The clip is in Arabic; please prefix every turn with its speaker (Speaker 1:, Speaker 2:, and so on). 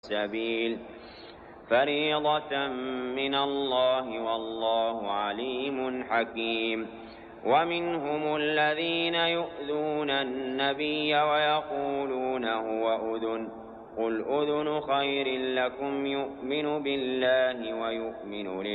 Speaker 1: السبيل فريضة من الله والله عليم حكيم. ومنهم الذين يؤذون النبي ويقولون هو أذن قل أذن خير لكم يؤمن بالله ويؤمن